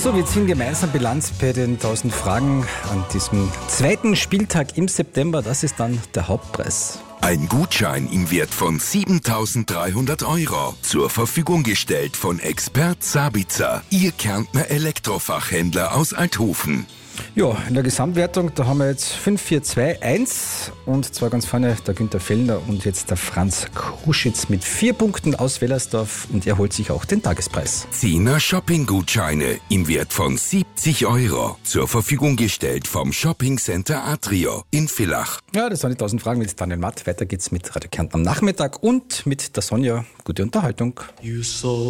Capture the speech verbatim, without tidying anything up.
So, wir ziehen gemeinsam Bilanz bei den tausend Fragen an diesem zweiten Spieltag im September. Das ist dann der Hauptpreis. Ein Gutschein im Wert von siebentausenddreihundert Euro. Zur Verfügung gestellt von Expert Sabitzer, Ihr Kärntner Elektrofachhändler aus Althofen. Ja, in der Gesamtwertung, da haben wir jetzt fünf, vier, zwei, eins und zwar ganz vorne der Günther Fellner und jetzt der Franz Kruschitz mit vier Punkten aus Wellersdorf und er holt sich auch den Tagespreis. Zehner Shopping-Gutscheine im Wert von siebzig Euro. Zur Verfügung gestellt vom Shopping Center Atrio in Villach. Ja, das waren die tausend Fragen mit Daniel Matt. Weiter geht's mit Radio Kärnten am Nachmittag und mit der Sonja. Gute Unterhaltung. You saw